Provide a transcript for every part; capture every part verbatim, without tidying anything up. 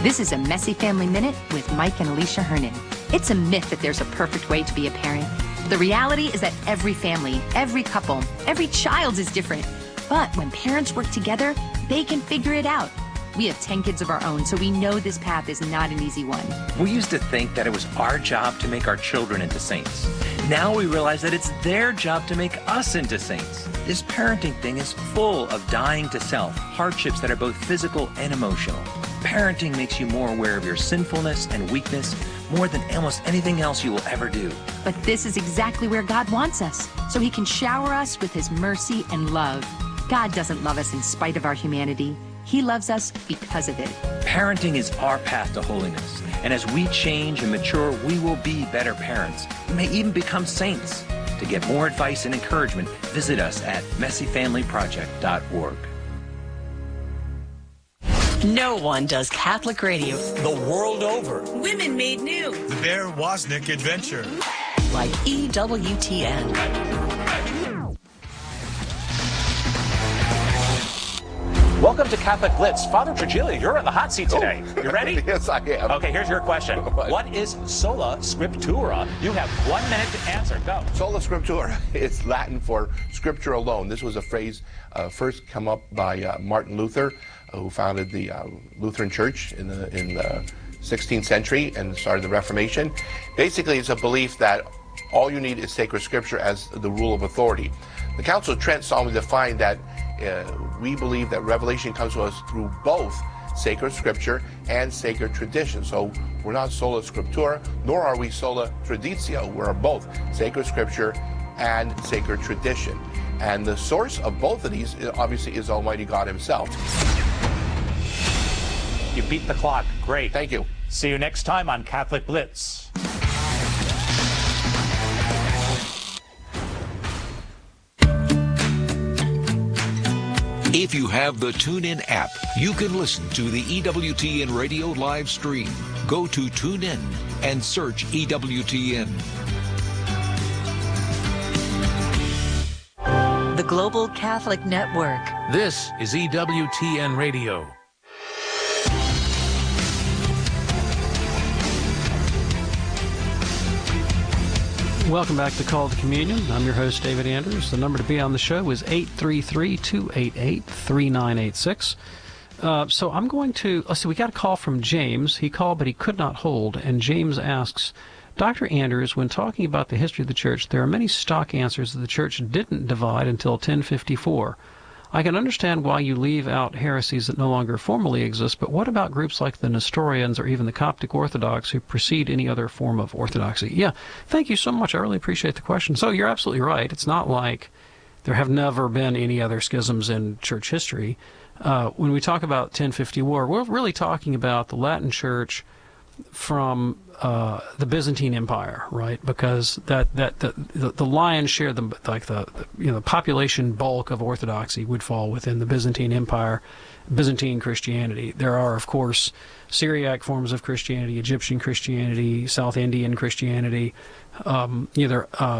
This is a Messy Family Minute with Mike and Alicia Hernan. It's a myth that there's a perfect way to be a parent. The reality is that every family, every couple, every child is different. But when parents work together, they can figure it out. We have ten kids of our own, so we know this path is not an easy one. We used to think that it was our job to make our children into saints. Now we realize that it's their job to make us into saints. This parenting thing is full of dying to self, hardships that are both physical and emotional. Parenting makes you more aware of your sinfulness and weakness more than almost anything else you will ever do. But this is exactly where God wants us, so he can shower us with his mercy and love. God doesn't love us in spite of our humanity. He loves us because of it. Parenting is our path to holiness. And as we change and mature, we will be better parents. We may even become saints. To get more advice and encouragement, visit us at messy family project dot org. No one does Catholic radio the world over. Women Made New. The Bear Wozniak Adventure. Like E W T N. Welcome to Catholic Blitz. Father Trigilio, you're in the hot seat today. You ready? Yes, I am. Okay, here's your question. What is sola scriptura? You have one minute to answer. Go. Sola scriptura is Latin for scripture alone. This was a phrase uh, first come up by uh, Martin Luther, uh, who founded the uh, Lutheran Church in the, in the sixteenth century and started the Reformation. Basically, it's a belief that all you need is sacred scripture as the rule of authority. The Council of Trent solemnly defined that uh, we believe that revelation comes to us through both sacred scripture and sacred tradition. So we're not sola scriptura, nor are we sola traditio. We're both sacred scripture and sacred tradition. And the source of both of these obviously is Almighty God himself. You beat the clock. Great. Thank you. See you next time on Catholic Blitz. If you have the TuneIn app, you can listen to the E W T N Radio live stream. Go to TuneIn and search E W T N. The Global Catholic Network. This is E W T N Radio. Welcome back to Call to Communion. I'm your host, David Andrews. The number to be on the show is eight three three, two eight eight, three nine eight six. Uh, so I'm going to, let's see, we got a call from James. He called, but he could not hold. And James asks, Doctor Andrews, when talking about the history of the church, there are many stock answers that the church didn't divide until ten fifty-four. I can understand why you leave out heresies that no longer formally exist, but what about groups like the Nestorians or even the Coptic Orthodox who precede any other form of orthodoxy? Yeah, thank you so much. I really appreciate the question. So you're absolutely right. It's not like there have never been any other schisms in church history. Uh, when we talk about ten fifty-four, we're really talking about the Latin Church from uh, the Byzantine Empire, right? Because that that the the, the lion's share, the like the, the you know the population bulk of Orthodoxy would fall within the Byzantine Empire, Byzantine Christianity. There are, of course, Syriac forms of Christianity, Egyptian Christianity, South Indian Christianity, um, either uh,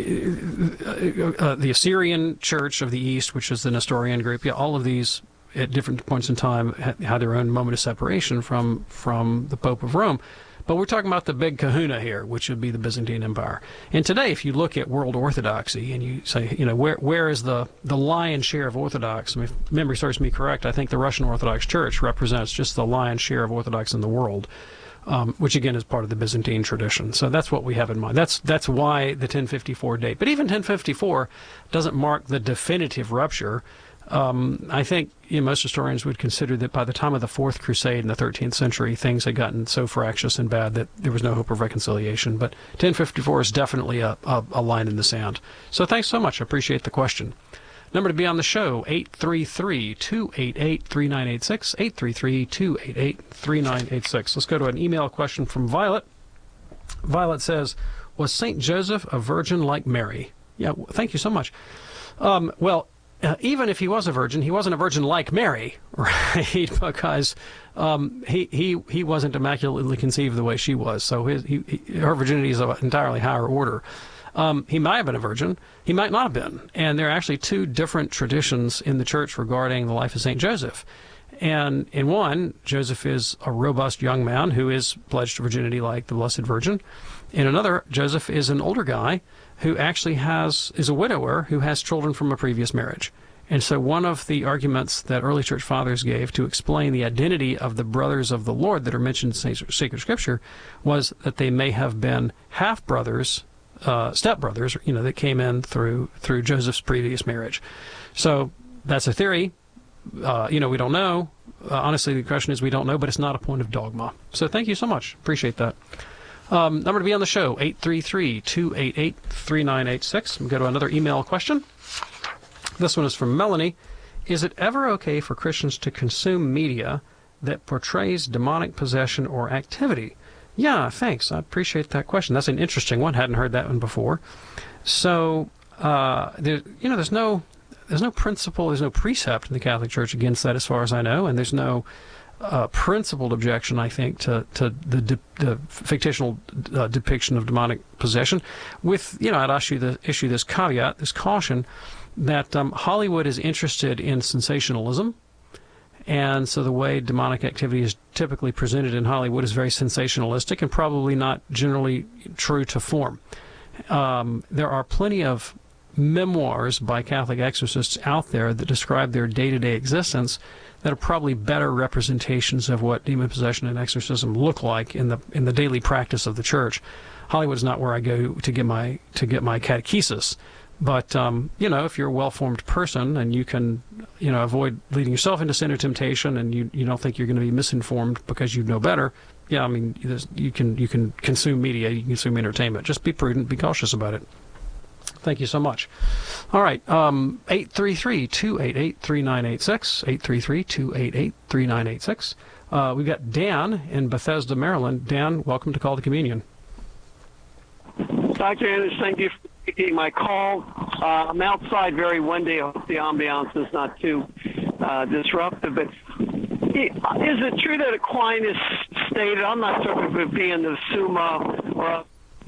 uh, the Assyrian Church of the East, which is the Nestorian group. Yeah, all of these at different points in time had their own moment of separation from from the Pope of Rome. But we're talking about the big kahuna here, which would be the Byzantine Empire. And today, if you look at world orthodoxy and you say, you know, where where is the, the lion's share of Orthodox? I mean, if memory serves me correct, I think the Russian Orthodox Church represents just the lion's share of Orthodox in the world, um, which again is part of the Byzantine tradition. So that's what we have in mind. That's that's why the ten fifty-four date. But even ten fifty-four doesn't mark the definitive rupture. Um, I think you know, most historians would consider that by the time of the Fourth Crusade in the thirteenth century, things had gotten so fractious and bad that there was no hope of reconciliation. But ten fifty-four is definitely a, a, a line in the sand. So thanks so much. I appreciate the question. Number to be on the show, eight three three, two eight eight, three nine eight six, eight three three, two eight eight, three nine eight six. Let's go to an email question from Violet. Violet says, was Saint Joseph a virgin like Mary? Yeah, thank you so much. Um, well, Uh, even if he was a virgin, he wasn't a virgin like Mary, right? Because um, he he he wasn't immaculately conceived the way she was. So his he, he, her virginity is of an entirely higher order. Um, he might have been a virgin. He might not have been. And there are actually two different traditions in the church regarding the life of Saint Joseph. And in one, Joseph is a robust young man who is pledged to virginity like the Blessed Virgin. In another, Joseph is an older guy who actually has is a widower who has children from a previous marriage. And so one of the arguments that early church fathers gave to explain the identity of the brothers of the Lord that are mentioned in sacred scripture was that they may have been half-brothers, uh, step-brothers, you know, that came in through through Joseph's previous marriage. So that's a theory. Uh, you know, we don't know. Uh, honestly, the question is we don't know, but it's not a point of dogma. So thank you so much. Appreciate that. Um, number to be on the show, eight three three, two eight eight, three nine eight six. We'll go to another email question. This one is from Melanie. Is it ever okay for Christians to consume media that portrays demonic possession or activity? Yeah, thanks. I appreciate that question. That's an interesting one. Hadn't heard that one before. So, uh, there, you know, there's no... There's no principle, there's no precept in the Catholic Church against that as far as I know, and there's no uh, principled objection, I think, to, to the, de the fictional uh, depiction of demonic possession. With, you know, I'd issue, the, issue this caveat, this caution, that um, Hollywood is interested in sensationalism, and so the way demonic activity is typically presented in Hollywood is very sensationalistic and probably not generally true to form. Um, there are plenty of memoirs by Catholic exorcists out there that describe their day-to-day existence that are probably better representations of what demon possession and exorcism look like in the in the daily practice of the Church. Hollywood is not where I go to get my to get my catechesis, but um, you know, if you're a well-formed person and you can, you know, avoid leading yourself into sin or temptation, and you you don't think you're going to be misinformed because you know better, yeah, I mean, you can you can consume media, you can consume entertainment. Just be prudent, be cautious about it. Thank you so much. All right, um, eight three three, two eight eight, three nine eight six, eight three three, two eight eight, three nine eight six. Uh, we've got Dan in Bethesda, Maryland. Dan, welcome to Call the Communion. Doctor Anders, thank you for taking my call. Uh, I'm outside very windy. I hope the ambiance is not too uh, disruptive. But is it true that Aquinas stated, I'm not sure if it would be in the Summa or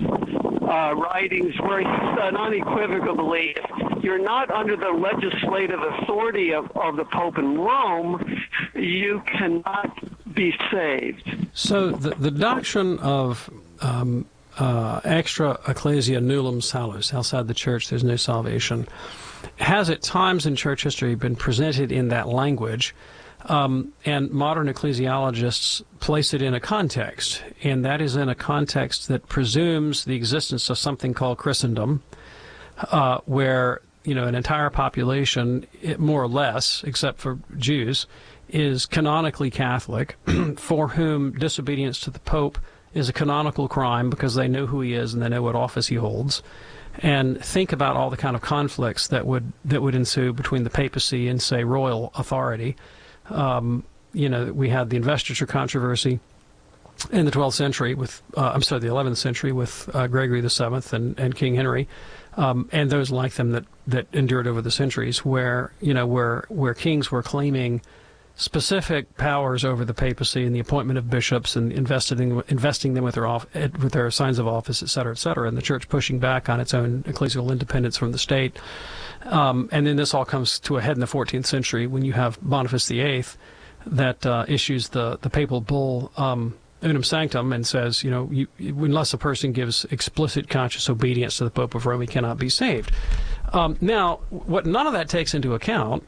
Uh, writings, where he said unequivocally, you're not under the legislative authority of, of the Pope in Rome, you cannot be saved. So the, the doctrine of um, uh, extra ecclesia nullum salus, outside the church there's no salvation, has at times in church history been presented in that language. Um, and modern ecclesiologists place it in a context, and that is in a context that presumes the existence of something called Christendom, uh, where, you know, an entire population, it, more or less, except for Jews, is canonically Catholic, for whom disobedience to the Pope is a canonical crime because they know who he is and they know what office he holds. And think about all the kind of conflicts that would that would ensue between the papacy and, say, royal authority. Um, you know, we had the investiture controversy in the twelfth century with, uh, I'm sorry, the eleventh century with uh, Gregory the Seventh and, and King Henry, um, and those like them that, that endured over the centuries, where, you know, where, where kings were claiming specific powers over the papacy and the appointment of bishops and investing, investing them with their, off, with their signs of office, et cetera, et cetera, and the church pushing back on its own ecclesial independence from the state. Um, and then this all comes to a head in the fourteenth century when you have Boniface the Eighth that uh, issues the, the papal bull um, Unum Sanctum and says, you know, you, unless a person gives explicit conscious obedience to the Pope of Rome, he cannot be saved. Um, now, what none of that takes into account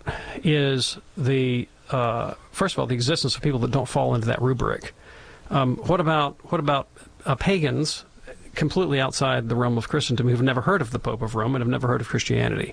is the, uh, first of all, the existence of people that don't fall into that rubric. Um, what about, what about uh, pagans completely outside the realm of Christendom who've never heard of the Pope of Rome and have never heard of Christianity?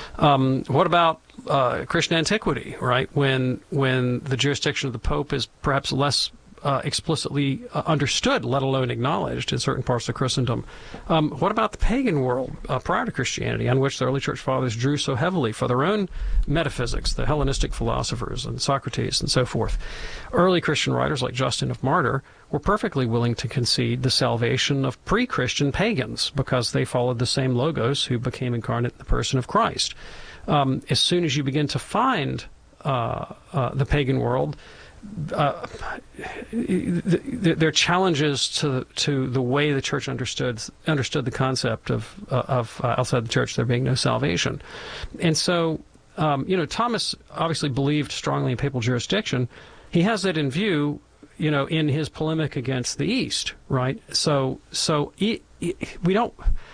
Um, what about uh, Christian antiquity, right? When when the jurisdiction of the Pope is perhaps less uh, explicitly uh, understood, let alone acknowledged in certain parts of Christendom. Um, what about the pagan world uh, prior to Christianity, on which the early church fathers drew so heavily for their own metaphysics, the Hellenistic philosophers and Socrates and so forth? Early Christian writers like Justin of Martyr were perfectly willing to concede the salvation of pre-Christian pagans because they followed the same logos who became incarnate in the person of Christ. Um, as soon as you begin to find uh, uh, the pagan world, uh, there are challenges to to the way the church understood understood the concept of uh, of uh, outside the church there being no salvation, and so um, you know, Thomas obviously believed strongly in papal jurisdiction. He has that in view, you know, in his polemic against the East, right? So, so he, he, we don't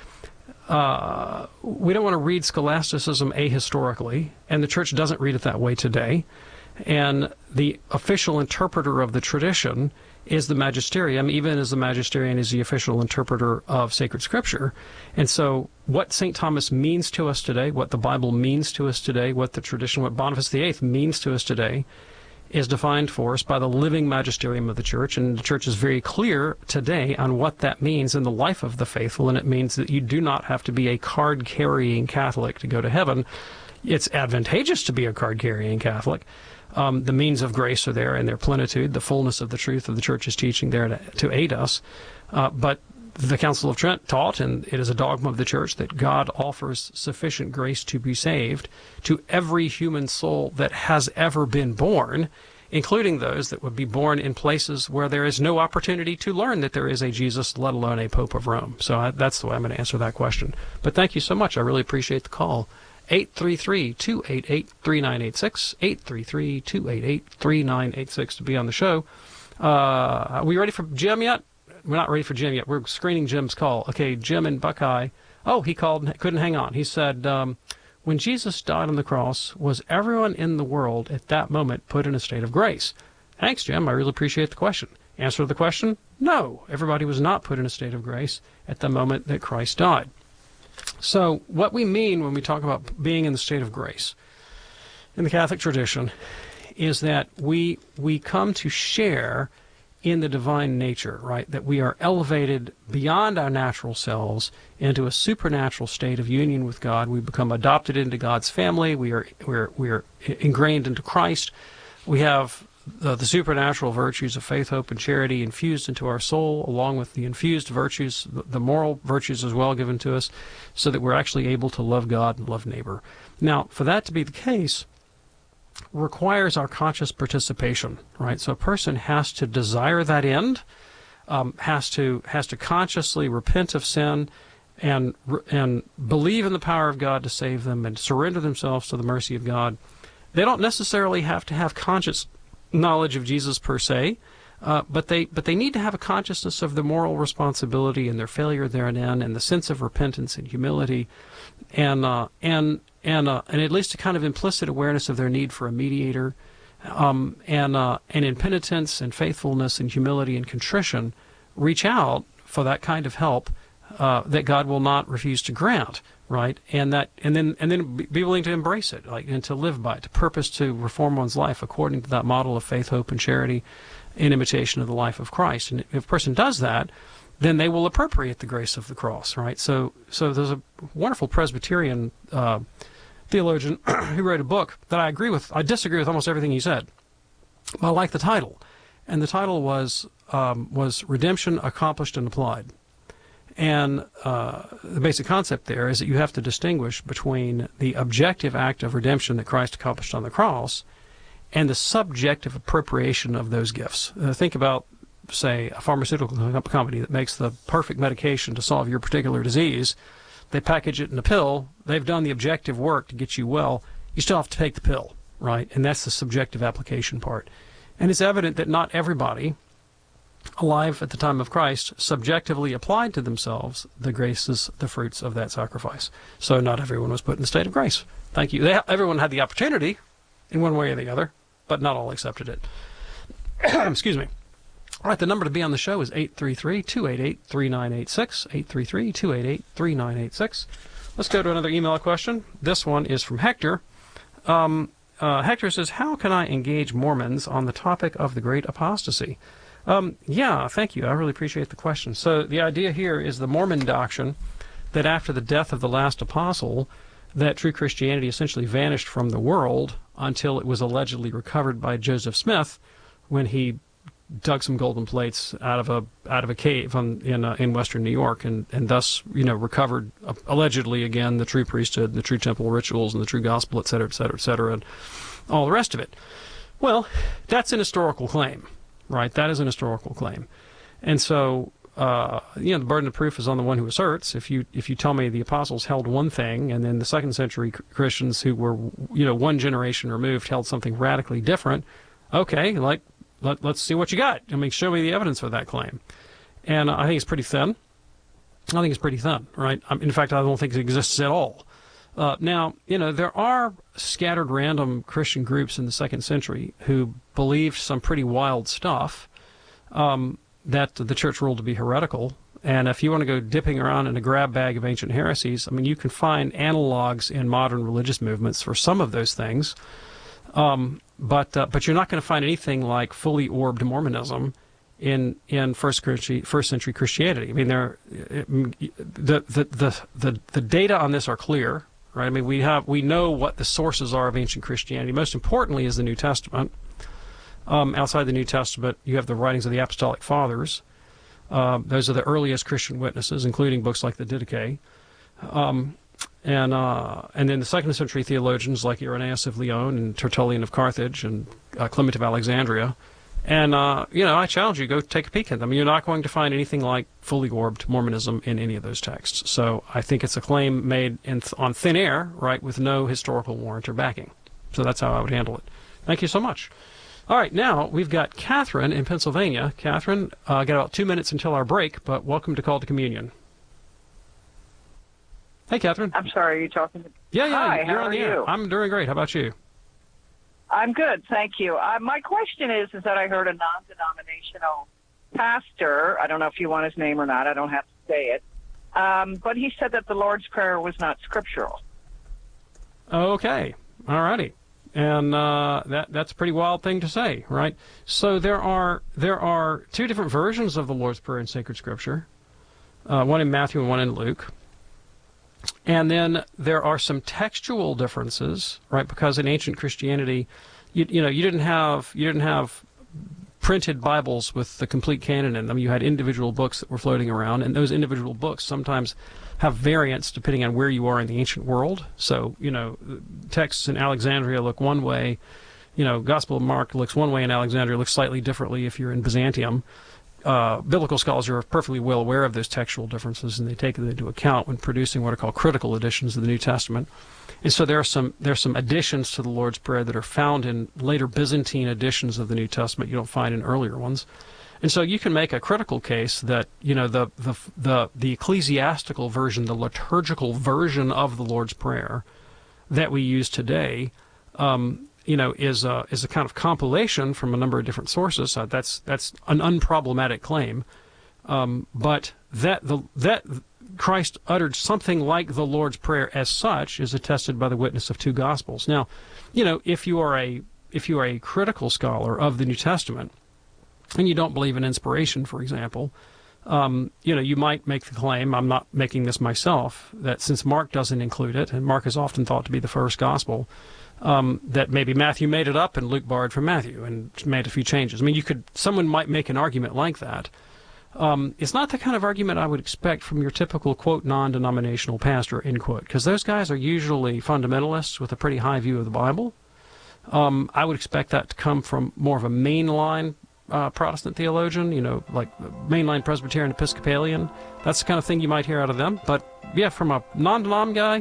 uh, we don't want to read scholasticism ahistorically, and the Church doesn't read it that way today. And the official interpreter of the tradition is the magisterium, even as the magisterium is the official interpreter of sacred scripture. And so what Saint Thomas means to us today, what the Bible means to us today, what the tradition, what Boniface the Eighth means to us today, is defined for us by the living magisterium of the Church. And the Church is very clear today on what that means in the life of the faithful, and it means that you do not have to be a card-carrying Catholic to go to heaven. It's advantageous to be a card-carrying Catholic. Um, the means of grace are there in their plenitude, the fullness of the truth of the Church's teaching there to, to aid us. Uh, but the Council of Trent taught, and it is a dogma of the Church, that God offers sufficient grace to be saved to every human soul that has ever been born, including those that would be born in places where there is no opportunity to learn that there is a Jesus, let alone a Pope of Rome. So I, that's the way I'm going to answer that question. But thank you so much. I really appreciate the call. eight three three, two eight eight, three nine eight six, eight three three, two eight eight, three nine eight six to be on the show. Uh, are we ready for Jim yet? We're not ready for Jim yet. We're screening Jim's call. Okay, Jim in Buckeye. Oh, he called and couldn't hang on. He said, um, when Jesus died on the cross, was everyone in the world at that moment put in a state of grace? Thanks, Jim. I really appreciate the question. Answer to the question, no. Everybody was not put in a state of grace at the moment that Christ died. So what we mean when we talk about being in the state of grace in the Catholic tradition is that we we come to share in the divine nature, right? That we are elevated beyond our natural selves into a supernatural state of union with God. We become adopted into God's family. We are we're we're ingrained into Christ. We have The, the supernatural virtues of faith, hope, and charity infused into our soul, along with the infused virtues, the moral virtues as well given to us, so that we're actually able to love God and love neighbor. Now, for that to be the case requires our conscious participation, right? So a person has to desire that end, um, has to has to consciously repent of sin, and and believe in the power of God to save them, and surrender themselves to the mercy of God. They don't necessarily have to have conscious knowledge of Jesus per se, uh, but they but they need to have a consciousness of their moral responsibility and their failure therein, and the sense of repentance and humility, and uh, and and uh, and at least a kind of implicit awareness of their need for a mediator, um, and uh, and in penitence and faithfulness and humility and contrition, reach out for that kind of help uh, that God will not refuse to grant. Right, and that, and then, and then be willing to embrace it, like, and to live by it, to purpose to reform one's life according to that model of faith, hope, and charity, in imitation of the life of Christ. And if a person does that, then they will appropriate the grace of the cross. Right. So, so there's a wonderful Presbyterian uh, theologian who wrote a book that I agree with. I disagree with almost everything he said, but I like the title, and the title was um, was Redemption Accomplished and Applied. And uh, the basic concept there is that you have to distinguish between the objective act of redemption that Christ accomplished on the cross and the subjective appropriation of those gifts. Uh, think about, say, a pharmaceutical company that makes the perfect medication to solve your particular disease. They package it in a pill. They've done the objective work to get you well. You still have to take the pill, right? And that's the subjective application part. And it's evident that not everybody alive at the time of Christ subjectively applied to themselves the graces, the fruits of that sacrifice. So not everyone was put in the state of grace. Thank you. They, everyone had the opportunity in one way or the other, but not all accepted it. Excuse me. All right, the number to be on the show is eight three three, two eight eight, three nine eight six, eight three three, two eight eight, three nine eight six. Let's go to another email question. This one is from Hector. Um, uh, Hector says, how can I engage Mormons on the topic of the great apostasy? Um, yeah, thank you. I really appreciate the question. So the idea here is the Mormon doctrine that after the death of the last apostle, that true Christianity essentially vanished from the world until it was allegedly recovered by Joseph Smith when he dug some golden plates out of a out of a cave on, in uh, in western New York, and, and thus you know recovered uh, allegedly again the true priesthood, the true temple rituals, and the true gospel, et cetera, et cetera, et cetera, and all the rest of it. Well, that's an historical claim. Right, that is an historical claim. And so uh, you know, the burden of proof is on the one who asserts. If you if you tell me the apostles held one thing, and then the second century Christians who were, you know, one generation removed held something radically different, okay, like let, let's see what you got. I mean, show me the evidence for that claim. And I think it's pretty thin. I think it's pretty thin, right? In fact, I don't think it exists at all. Uh, now, you know, there are scattered random Christian groups in the second century who believed some pretty wild stuff um, that the church ruled to be heretical. And if you want to go dipping around in a grab bag of ancient heresies, I mean, you can find analogs in modern religious movements for some of those things. Um, but uh, but you're not going to find anything like fully orbed Mormonism in in first century first century Christianity. I mean, there the the the the, the data on this are clear, right? I mean, we have we know what the sources are of ancient Christianity. Most importantly is the New Testament. Um, outside the New Testament, you have the writings of the Apostolic Fathers. Uh, those are the earliest Christian witnesses, including books like the Didache. Um, and uh, and then the second century theologians like Irenaeus of Lyon and Tertullian of Carthage and uh, Clement of Alexandria. And, uh, you know, I challenge you, go take a peek at them. You're not going to find anything like fully orbed Mormonism in any of those texts. So I think it's a claim made in th- on thin air, right, with no historical warrant or backing. So that's how I would handle it. Thank you so much. All right, now we've got Catherine in Pennsylvania. Catherine, uh, got about two minutes until our break, but welcome to Call to Communion. Hey, Catherine. I'm sorry, are you talking to me? Yeah, yeah, Hi, you're how on are the air. you? I'm doing great. How about you? I'm good, thank you. Uh, my question is, is that I heard a non-denominational pastor, I don't know if you want his name or not, I don't have to say it, um, but he said that the Lord's Prayer was not scriptural. Okay, all righty. And uh, that that's a pretty wild thing to say, right? So there are there are two different versions of the Lord's Prayer in sacred Scripture, uh, one in Matthew and one in Luke. And then there are some textual differences, right? Because in ancient Christianity, you, you know, you didn't have you didn't have printed Bibles with the complete canon in them. You had individual books that were floating around, and those individual books sometimes have variants depending on where you are in the ancient world. So, you know, texts in Alexandria look one way. You know, Gospel of Mark looks one way in Alexandria, looks slightly differently if you're in Byzantium. Uh, biblical scholars are perfectly well aware of those textual differences, and they take them into account when producing what are called critical editions of the New Testament. And so there are some there are some additions to the Lord's Prayer that are found in later Byzantine editions of the New Testament you don't find in earlier ones. And so you can make a critical case that, you know, the the the, the ecclesiastical version, the liturgical version of the Lord's Prayer that we use today, um, you know, is a, is a kind of compilation from a number of different sources. Uh, that's that's an unproblematic claim, um, but that the that Christ uttered something like the Lord's Prayer as such is attested by the witness of two Gospels. Now, you know, if you are a if you are a critical scholar of the New Testament, and you don't believe in inspiration, for example, um, you know, you might make the claim, I'm not making this myself, that since Mark doesn't include it, and Mark is often thought to be the first Gospel, Um, that maybe Matthew made it up and Luke borrowed from Matthew and made a few changes. I mean, you could, someone might make an argument like that. Um, it's not the kind of argument I would expect from your typical, quote, non-denominational pastor, end quote, because those guys are usually fundamentalists with a pretty high view of the Bible. Um, I would expect that to come from more of a mainline uh, Protestant theologian, you know, like mainline Presbyterian Episcopalian. That's the kind of thing you might hear out of them. But, yeah, from a non-denom guy,